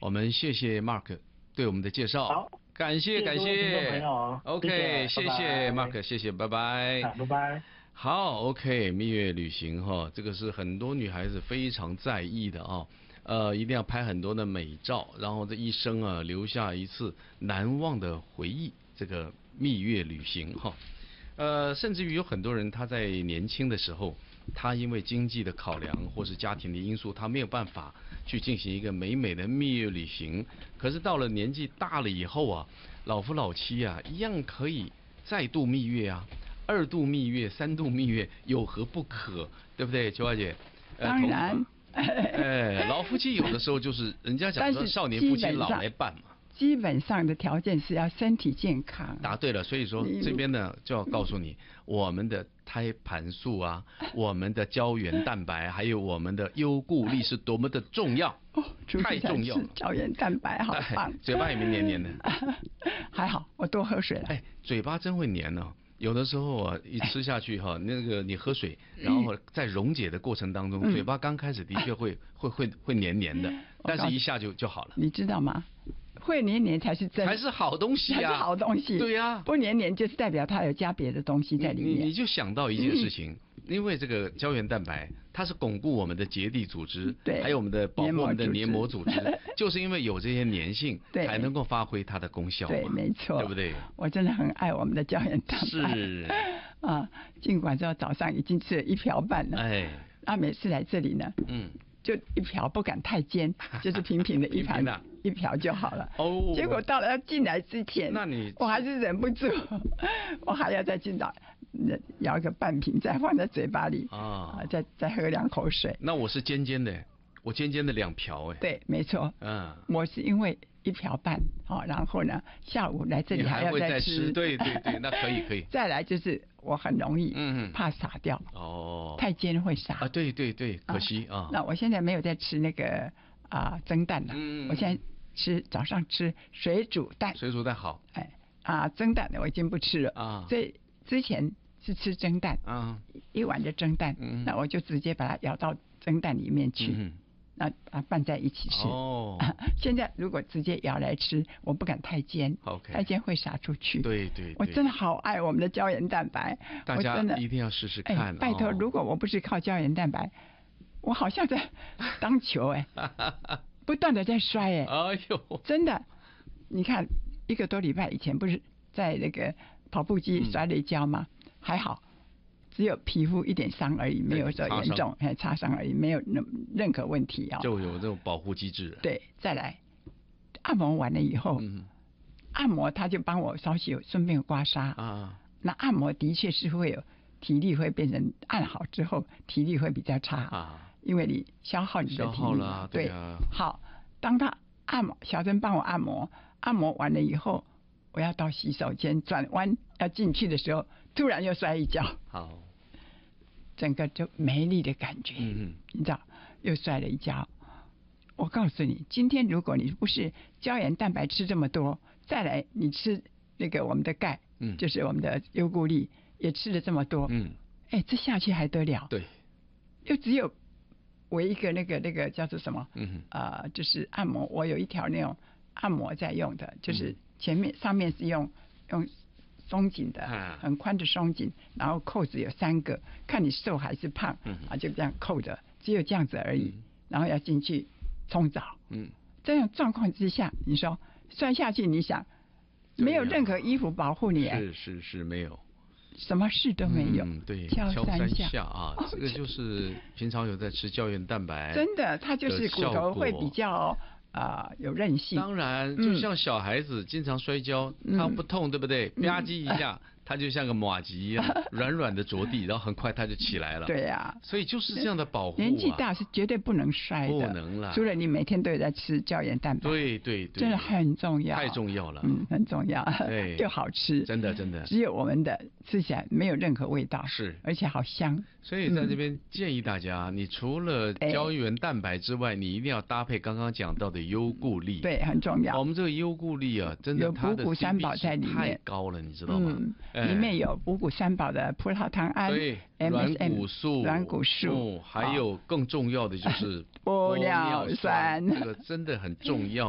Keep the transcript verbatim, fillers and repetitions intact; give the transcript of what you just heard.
我们谢谢 Mark 对我们的介绍。 好， 感谢感谢 ，OK， 谢谢 Mark， 谢谢，拜拜， 拜拜。 好 ，OK， 蜜月旅行哈，这个是很多女孩子非常在意的啊。呃，一定要拍很多的美照，然后这一生啊留下一次难忘的回忆。这个蜜月旅行哈，呃，甚至于有很多人他在年轻的时候，他因为经济的考量或是家庭的因素，他没有办法去进行一个美美的蜜月旅行。可是到了年纪大了以后啊，老夫老妻啊，一样可以再度蜜月啊，二度蜜月、三度蜜月，有何不可？对不对，邱小姐？ 呃、当然。 哎，老夫妻有的时候就是人家讲说少年夫妻老来伴嘛。 基本上的条件是要身体健康。 答对了，所以说这边呢就要告诉你，我们的胎盘素啊，我们的胶原蛋白，还有我们的优固力是多么的重要， 哦， 太重要了。 胶原蛋白好棒， 嘴巴也没黏黏的。 还好，我多喝水了。 哎，嘴巴真会黏哦。有的时候啊，一吃下去哈，那个你喝水，然后在溶解的过程当中，嘴巴刚开始的确会会会会黏黏的，但是一下就就好了。 你知道吗？会黏黏才是真， 才是好东西啊， 才是好东西。 对呀， 不黏黏就是代表它有加别的东西在里面。 你你就想到一件事情，因为这个胶原蛋白，它是巩固我们的结缔组织， 对， 还有我们的保护我们的黏膜组织，就是因为有这些粘性，才能够发挥它的功效嘛。 对，没错， 对不对？ 我真的很爱我们的胶原蛋白。 是啊，尽管说早上已经吃了一瓢半了，哎，那每次来这里呢，嗯，就一瓢不敢太尖，就是平平的一盘一瓢就好了。哦，结果到了要进来之前， 那你我还是忍不住，我还要再进到舀一个半瓶，再放在嘴巴里啊，再再喝两口水。 那我是尖尖的，我尖尖的两瓢哎。 对，没错。嗯，我是因为一瓢半，好，然后呢，下午来这里还要再吃。 对对对，那可以可以。 再来就是我很容易，嗯，怕洒掉。 哦， 太尖会洒啊。对对对，可惜啊。 那我现在没有在吃那个啊蒸蛋了，嗯，我现在吃早上吃水煮蛋。 水煮蛋好。 哎啊，蒸蛋我已经不吃了啊。所以之前是吃蒸蛋啊，一碗的蒸蛋，那我就直接把它舀到蒸蛋里面去。那啊拌在一起吃哦。现在如果直接舀来吃，我不敢太尖， okay, 太尖会洒出去。 对 对, 对， 我真的好爱我们的胶原蛋白， 大家一定要试试看。 哎、拜托、哦，如果我不是靠胶原蛋白，我好像在当球哎、欸，不断的在摔哎、欸。哎呦，真的，你看一个多礼拜以前不是在那个跑步机摔了一跤吗？嗯、还好。只有皮肤一点伤而已，没有说严重，还擦伤而已，没有任何问题啊、哦。 就有这种保护机制。 对，再来按摩完了以后，嗯、按摩他就帮我稍息，顺便刮痧啊。那按摩的确是会有体力会变成按好之后体力会比较差啊，因为你消耗你的体力。消耗了，对啊。 对，好，当他按摩，小珍帮我按摩，按摩完了以后。我要到洗手间转弯要进去的时候，突然又摔一跤， 好， 整个就没力的感觉，嗯嗯，你知道，又摔了一跤。我告诉你，今天如果你不是胶原蛋白吃这么多，再来你吃那个我们的钙，嗯，就是我们的优固力也吃了这么多，嗯，哎，这下去还得了？ 对， 又只有我一个那个那个叫做什么，嗯啊、呃，就是按摩，我有一条那种按摩在用的，就是。前面上面是用用松紧的，很宽的松紧，然后扣子有三个，看你瘦还是胖，嗯、啊，就这样扣着，只有这样子而已。嗯、然后要进去冲澡，嗯，这种状况之下，你说摔下去，你想没有任何衣服保护你， 是是是没有， 什么事都没有， 嗯，对， 敲三下, 下啊，哦、这个就是平常有在吃胶原蛋白， 真的，它就是骨头会比较。啊、呃，有韧性。 当然，就像小孩子经常摔跤，嗯、他不痛，对不对？吧唧一下，嗯、他就像个马吉一样，软软的着地，然后很快他就起来了。 对呀、啊， 所以就是这样的保护、啊。 年纪大是绝对不能摔的， 不能了。 除了你每天都有在吃胶原蛋白， 对对对， 真的很重要， 太重要了， 嗯，很重要， 对， 又好吃， 真的真的。 只有我们的吃起来没有任何味道， 是， 而且好香。 所以在这边建议大家，嗯、你除了胶原蛋白之外，你一定要搭配刚刚讲到的优固力。 对，很重要。 我们这个优固力啊，真的有五谷三宝在里面， 太高了，你知道吗？ 嗯，哎、里面有五谷三宝的葡萄糖胺、 对，软骨素、 软骨素、 嗯，还有更重要的就是玻尿酸， 这个真的很重要。